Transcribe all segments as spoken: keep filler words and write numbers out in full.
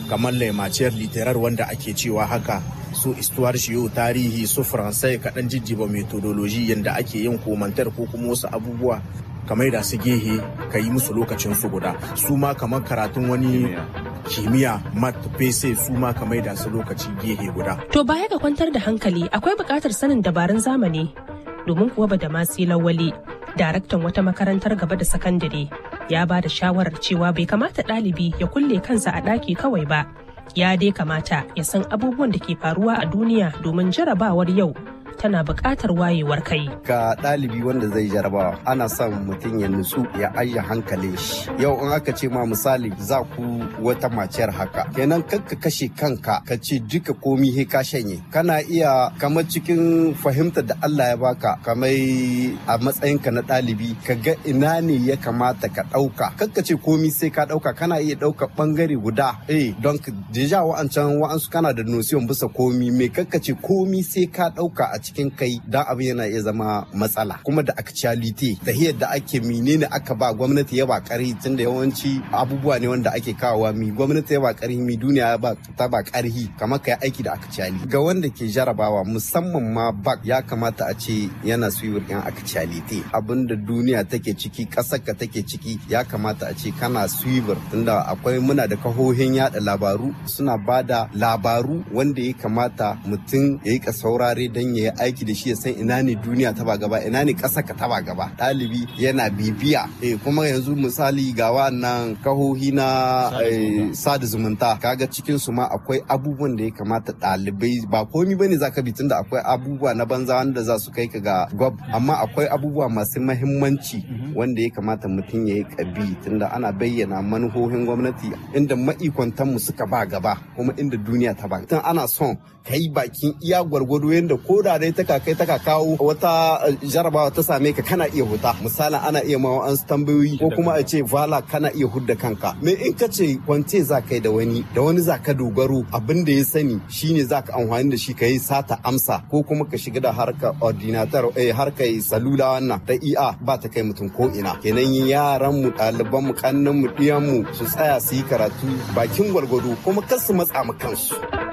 kamar lemaciyar literar wanda ake cewa haka, su histoire shiyo tarihi, su faransai kaɗan jijjiba methodology yadda ake yin komantar ko kuma wasu abubuwa kamar da su gehe ka yi musu lokacin su guda. Su ma kamar karatun wani kimiyya mat pese su ma kamar da su lokaci gehe guda. To baya ga kwantar da hankali akwai buƙatar sanin dabarun zamani, domin kuwa Badamasi Lawali, daraktan wata makarantar gaba da sakandare, ya ba da shawarar cewa bai kamata ɗalibi ya kulle kansa a ɗaki kawai ba, ya dai kamata ya san abubuwan da ke faruwa a duniya domin jarabawar yau tana buƙatar wayewar kai. Ga ɗalibi wanda zai jarabawa ana son mutum ya nutsu ya ajiye hankalin shi. Yau in aka ce ma misali za ku wata maciyar haka, kenan kanka kashe kanka ka ce duka komi he ka shanye. Kana iya kamar cikin fahimtar da Allah ya baka kamar a matsayinka na ɗalibi ka ga ina ne ya kamata ka ɗauka. Kanka ce komi sai ka ɗauka, kana iya ɗauka ɓangare guda. Eh don deja wa'ancan wa'ansu kana da notion bisa komi, me kanka ce komi sai ka ɗauka a cikin kai dan abin yana iya zama matsala. Kuma da actuality da yadda ake menene aka ba gwamnati ya ba karhi, tunda yawanci abubuwa ne wanda ake kawowa mi gwamnati ya ba karhi mi duniya ba ta ba karhi, kamar kai aiki da actuality. Ga wanda ke jarabawa musamman ma bak ya kamata a ce yana suyiwar yan actuality, abinda duniya take ciki kasar ka take ciki ya kamata a ce kana suyiwar, tunda akwai muna da kahohin yada labaru suna bada labaru wanda ya kamata mutum ya yi ka saurare dan ya aiki da shi ya san ina ne duniya ta ba gaba, ina ne ƙasa ka ta ba gaba. Ɗalibi yana bibiya. Eh kuma yanzu misali ga wannan kahohi na sada zumunta, kaga cikin su ma akwai abubuwan da ya kamata ɗalibai, ba komi bane zaka bi tunda akwai abubuwa na banza wanda za su kai ka ga gwab, amma akwai abubuwa masu mahimmanci wanda ya kamata mutum ya yi kabi, tunda ana bayyana manuhohin gwamnati inda ma'ikwantan mu suka ba gaba kuma inda duniya ta ba. Tun ana son kai bakin iya gwargwado yanda ko da dai taka kai taka kawo wata jarabawa ta same ka kana iya huta. Misalin ana iya ma an tambayoyi ko kuma a ce vala kana iya hudda kanka. Me in ka ce kwance za kai da wani da wani za ka dogaro, abin da ya sani shine za ka amfani da shi ka yi sata amsa, ko kuma ka shiga da harkar ordinator eh harkar salula wannan da iya ba ta kai mutum ko ina. Kenan yaran mu ɗaliban mu kannan mu ɗiyan mu su tsaya su yi karatu bakin gwargwado kuma kar su matsa mu kansu.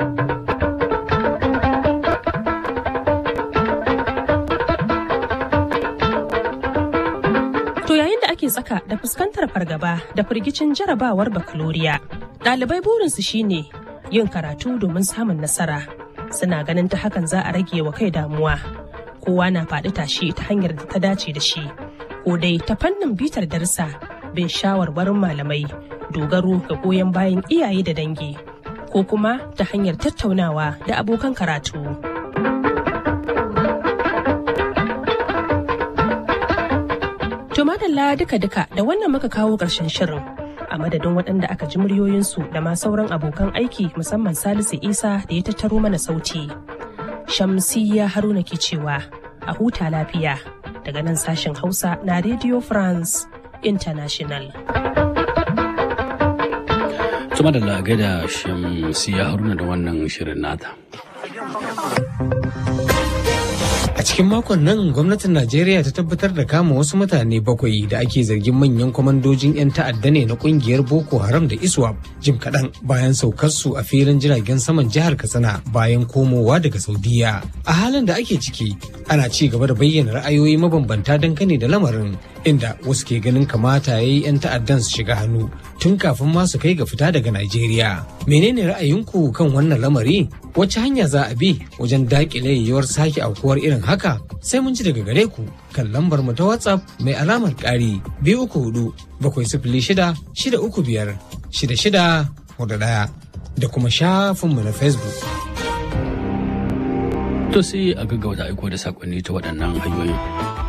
ake tsaka da fuskantar fargaba da firgicin jarabawar bakaloriya. Ɗalibai burinsu shine yin karatu domin samun nasara. Suna ganin ta hakan za a rage wa kai damuwa. Kowa na faɗi tashi ta hanyar da ta dace da shi. Ko dai ta fannin bitar darsa, bin shawarwarin malamai, dogaro ga goyon bayan iyaye da dangi, ko kuma ta hanyar tattaunawa da abokan karatu. To madalla duka-duka da wannan muka kawo ƙarshen shirin. A madadin waɗanda aka ji muryoyinsu da ma sauran abokan aiki musamman Salisu Isa da ya tattaro mana sauti. Shamsiyya Haruna ke cewa a huta lafiya daga nan sashen Hausa na Radio France International. Tuma da laga da Shamsiyya Haruna da wannan shirin nata. A cikin makon nan gwamnatin Najeriya ta tabbatar da kama wasu mutane bakwai da ake zargin manyan kwamandojin 'yan ta'adda ne na kungiyar Boko Haram da ISWAP jim kaɗan bayan saukarsu a filin jiragen saman jihar Katsina bayan komowa daga Saudiya. A halin da ake ciki ana ci gaba da bayyana ra'ayoyi mabambanta dangane da lamarin, inda wasu ke ganin kamata ya yi 'yan ta'addan su shiga hannu tun kafin ma su kai ga fita daga Najeriya. Menene ra'ayinku kan wannan lamari? Wace hanya za a bi wajen daƙile yiwuwar sake aukuwar irin haka? Sai mun ji daga gare ku kan lambar mu ta WhatsApp mai alamar ƙari biyu uku hudu bakwai sifili shida shida uku biyar shida shida hudu ɗaya da kuma shafinmu na Facebook. To sai a gaggauta aiko da saƙonni ta waɗannan hanyoyin.